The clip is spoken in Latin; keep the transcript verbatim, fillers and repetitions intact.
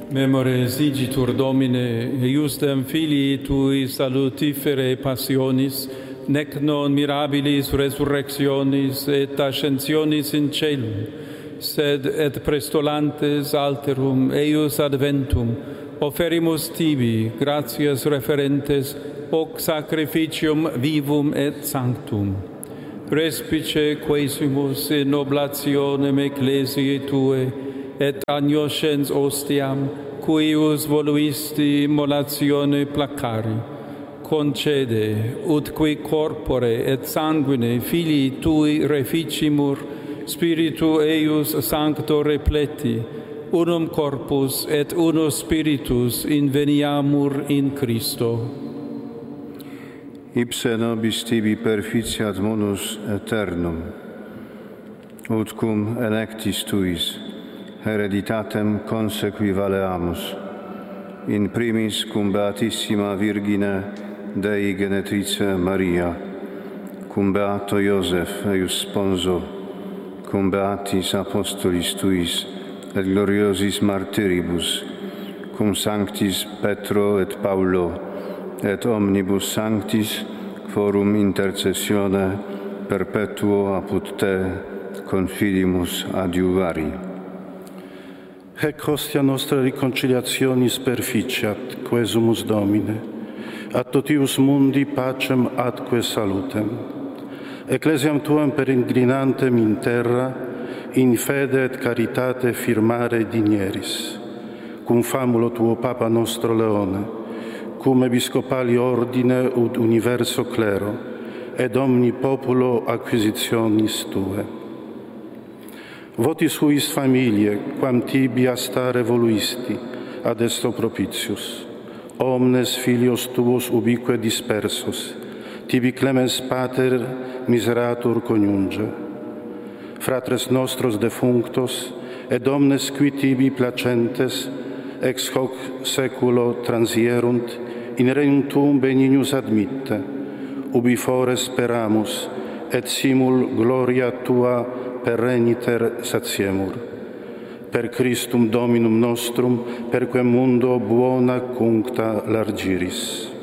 Memores igitur Domine, eiusdem filii tui salutifere passionis, nec non mirabilis resurrectionis et ascensionis in celum, sed et prestolantes alterum eius adventum, oferimus tibi gratias referentes hoc sacrificium vivum et sanctum. Respice quaesimus in oblationem ecclesiae Tue, et agnoscens ostiam, cuius voluisti immolatione placari, concede, ut qui corpore et sanguine filii Tui reficimur, Spiritu eius sancto repleti, unum corpus et unus spiritus inveniamur in Christo. Ipse nobis tibi perficiat monus aeternum, ut cum electis tuis hereditatem consequivaleamus, in primis cum Beatissima Virgine Dei Genetrice Maria, cum Beato Iosef eius sponso, cum Beatis Apostolis tuis et gloriosis martyribus, cum Sanctis Petro et Paulo, et omnibus sanctis quorum intercessione perpetuo apud Te confidimus adiuvari. Hec hostia nostra reconciliationis perficiat, quesumus Domine, ad totius mundi pacem atque salutem. Ecclesiam Tuam peregrinantem in terra, in fede et caritate firmare digneris, cum famulo Tuo Papa nostro Leone, cum episcopali ordine ut universo clero, ed omni populo acquisitionis Tue. Votis huis familie, quam Tibi a stare voluisti, ad esto propitius. Omnes filios Tuos ubique dispersos, Tibi clemens pater miseratur coniunge. Fratres nostros defunctos, ed omnes qui Tibi placentes, ex hoc seculo transierunt, in regnum Tuum benignus admitte, ubi fore speramus, et simul gloria Tua pereniter satiemur. Per Christum Dominum nostrum, per quem mundo buona cuncta largiris.